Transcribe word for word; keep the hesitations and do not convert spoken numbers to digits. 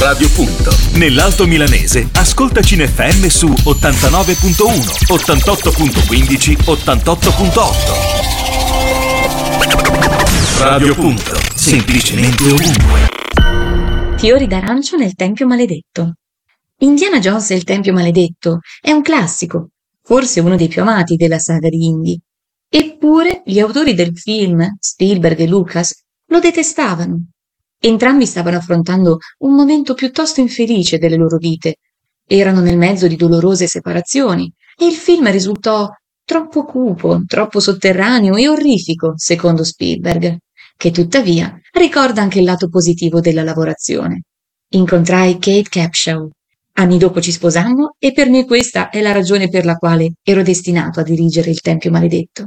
Radio Punto. Nell'Alto Milanese, ascoltaci in F M su ottantanove virgola uno, ottantotto virgola quindici, ottantotto virgola otto. Radio Punto, semplicemente ovunque. Fiori d'arancio nel Tempio Maledetto. Indiana Jones e il Tempio Maledetto è un classico, forse uno dei più amati della saga di Indy. Eppure gli autori del film, Spielberg e Lucas, lo detestavano. Entrambi stavano affrontando un momento piuttosto infelice delle loro vite. Erano nel mezzo di dolorose separazioni e il film risultò troppo cupo, troppo sotterraneo e orrifico, secondo Spielberg, che tuttavia ricorda anche il lato positivo della lavorazione. Incontrai Kate Capshaw. Anni dopo ci sposammo e per me questa è la ragione per la quale ero destinato a dirigere il Tempio Maledetto.